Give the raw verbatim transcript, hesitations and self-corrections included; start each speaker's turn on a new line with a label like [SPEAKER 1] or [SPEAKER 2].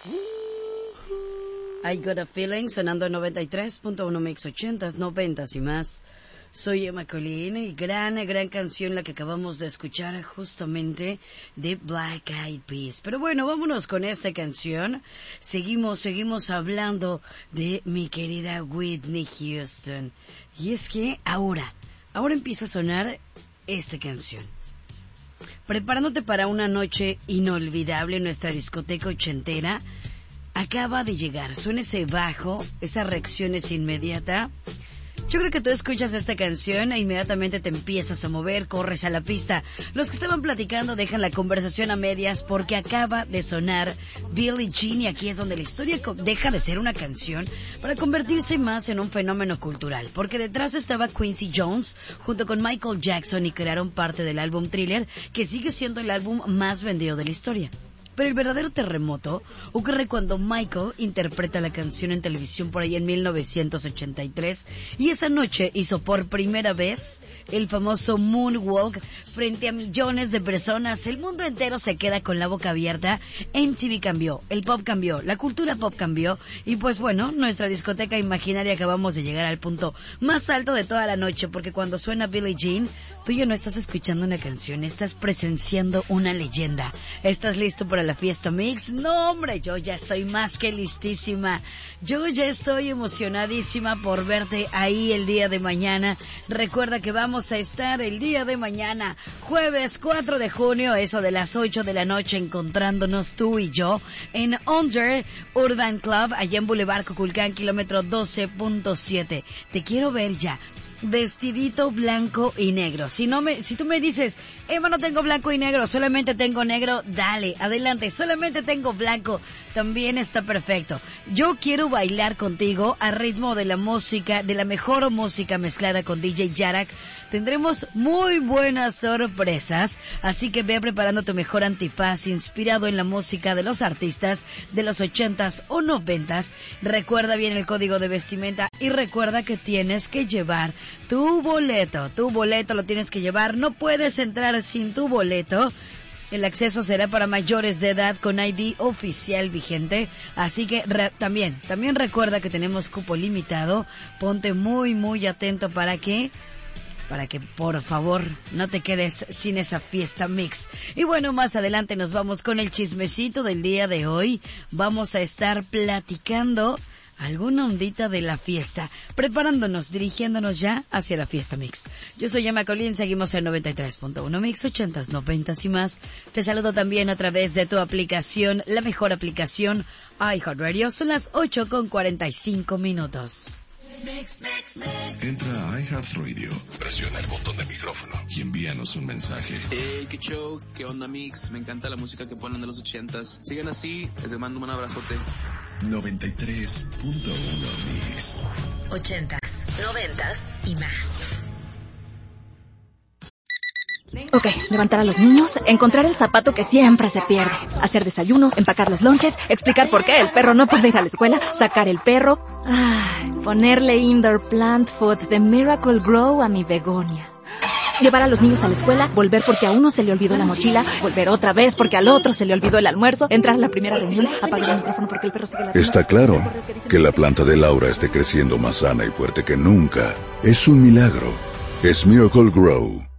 [SPEAKER 1] I Got a Feeling, sonando en noventa y tres punto uno Mix ochentas, noventas y más. Soy Emma Colín y gran, gran canción la que acabamos de escuchar justamente de Black Eyed Peas. Pero bueno, vámonos con esta canción. Seguimos, seguimos hablando de mi querida Whitney Houston. Y es que ahora, ahora empieza a sonar esta canción. Preparándote para una noche inolvidable en nuestra discoteca ochentera. Acaba de llegar, suena ese bajo, esa reacción es inmediata. Yo creo que tú escuchas esta canción e inmediatamente te empiezas a mover, corres a la pista. Los que estaban platicando dejan la conversación a medias porque acaba de sonar Billie Jean y aquí es donde la historia deja de ser una canción para convertirse más en un fenómeno cultural. Porque detrás estaba Quincy Jones junto con Michael Jackson y crearon parte del álbum Thriller, que sigue siendo el álbum más vendido de la historia. Pero el verdadero terremoto ocurre cuando Michael interpreta la canción en televisión por ahí en mil novecientos ochenta y tres y esa noche hizo por primera vez el famoso Moonwalk frente a millones de personas. El mundo entero se queda con la boca abierta. M T V cambió, el pop cambió, la cultura pop cambió y pues bueno, nuestra discoteca imaginaria acabamos de llegar al punto más alto de toda la noche porque cuando suena Billie Jean, tú ya no estás escuchando una canción, estás presenciando una leyenda. ¿Estás listo para la fiesta mix? No, hombre, yo ya estoy más que listísima. Yo ya estoy emocionadísima por verte ahí el día de mañana. Recuerda que vamos a estar el día de mañana, jueves cuatro de junio, eso de las ocho de la noche, encontrándonos tú y yo en Under Urban Club, allá en Boulevard Cuculcán, kilómetro doce punto siete. Te quiero ver ya. Vestidito blanco y negro. Si no me, si tú me dices, Emma, no tengo blanco y negro, solamente tengo negro, dale, adelante, solamente tengo blanco, también está perfecto. Yo quiero bailar contigo a ritmo de la música, de la mejor música mezclada con D J Yarak. Tendremos muy buenas sorpresas, así que ve preparando tu mejor antifaz inspirado en la música de los artistas de los ochentas o noventas. Recuerda bien el código de vestimenta y recuerda que tienes que llevar tu boleto. Tu boleto lo tienes que llevar, no puedes entrar sin tu boleto. El acceso será para mayores de edad con I D oficial vigente, así que re- también, también recuerda que tenemos cupo limitado. Ponte muy, muy atento para que... para que por favor no te quedes sin esa fiesta mix. Y bueno, más adelante nos vamos con el chismecito del día de hoy. Vamos a estar platicando alguna ondita de la fiesta, preparándonos, dirigiéndonos ya hacia la fiesta mix. Yo soy Emma Colín, seguimos en noventa y tres punto uno Mix, ochentas, noventas y más. Te saludo también a través de tu aplicación, la mejor aplicación iHeartRadio. Son las ocho con cuarenta y cinco minutos.
[SPEAKER 2] Mix, mix, mix. Entra a iHeartRadio, presiona el botón de micrófono y envíanos un mensaje.
[SPEAKER 3] Hey, qué show, qué onda mix, me encanta la música que ponen de los ochentas. Sigan así, les mando un abrazote.
[SPEAKER 2] noventa y tres punto uno Mix.
[SPEAKER 4] Ochentas, noventas y más.
[SPEAKER 5] Ok, levantar a los niños, encontrar el zapato que siempre se pierde, hacer desayuno, empacar los lonches, explicar por qué el perro no puede ir a la escuela, sacar el perro, ay, ponerle indoor plant food de Miracle Grow a mi begonia. Llevar a los niños a la escuela, volver porque a uno se le olvidó la mochila, volver otra vez porque al otro se le olvidó el almuerzo, entrar a la primera reunión, apagar el micrófono porque el perro sigue la...
[SPEAKER 2] Está claro que la planta de Laura esté creciendo más sana y fuerte que nunca. Es un milagro. Es Miracle Grow.